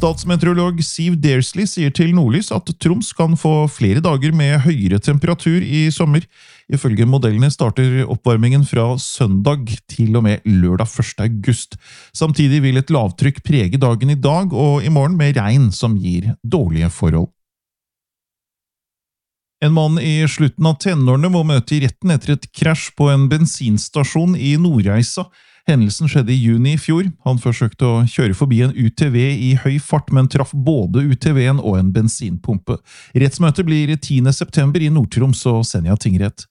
Statsmeteorolog Siv Dersley sier til Nordlys at Troms kan få flere dager med høyere temperatur i sommer. Ifølge modellene starter oppvarmingen fra søndag til og med lørdag 1. august. Samtidig vil et lavtrykk prege dagen i dag og i morgen med regn som gir dårlige forhold. En mann i slutten av tenårene må møte i retten etter et krasj på en bensinstasjon i Nordreisa. Hendelsen skjedde i juni i fjor. Han forsøkte å kjøre forbi en UTV i høy fart, men traff både UTV-en og en bensinpumpe. Rettsmøtet blir 10. september i Nord-Troms og Senja tingrett.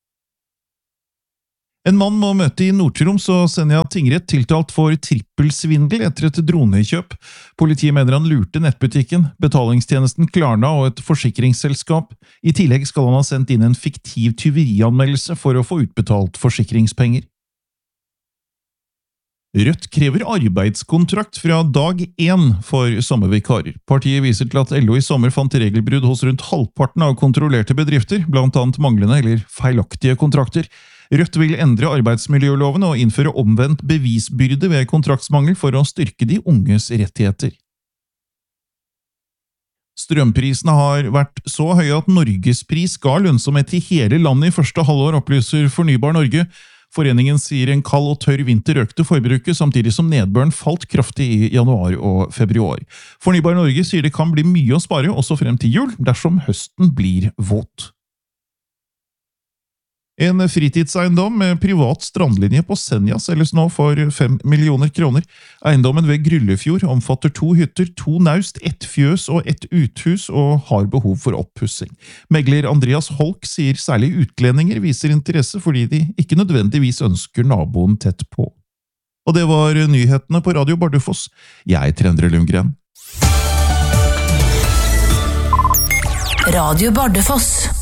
En mann må møte i Nord-Troms og Senja tingrett tiltalt for trippelsvindel etter et dronekjøp. Politiet mener han lurte nettbutikken, betalingstjenesten Klarna og et forsikringsselskap. I tillegg skal han ha sendt inn en fiktiv tyverianmeldelse for å få utbetalt forsikringspenger. Rødt krever arbeidskontrakt fra dag 1 for sommervikarer. Partiet viser til at LO i sommer fant regelbrudd hos rundt halvparten av kontrollerte bedrifter, blant annet manglende eller feilaktige kontrakter. Rødt vil endre arbeidsmiljøloven og innføre omvendt bevisbyrde ved kontraktsmangel for å styrke de unges rettigheter. Strømprisene har vært så høye at Norgespris ga lønnsomhet i hele landet i første halvår, opplyser Fornybar Norge. Foreningen sier en kald og tørr vinter økte forbruket, samtidig som nedbøren falt kraftig i januar og februar. Fornybar Norge sier det kan bli mye å spare også frem til jul, dersom høsten blir våt. En fritidseiendom med privat strandlinje på Senja selges nå for 5 millioner kroner. Eiendommen ved Gryllefjord omfatter 2 hytter, 2 naust, 1 fjøs og 1 uthus og har behov for oppussing. Megler Andreas Holk sier særlig utlendinger viser interesse fordi de ikke nødvendigvis ønsker naboen tett på. Og det var nyhetene på Radio Bardufoss. Jeg heter Endre Lundgren. Radio Bardufoss.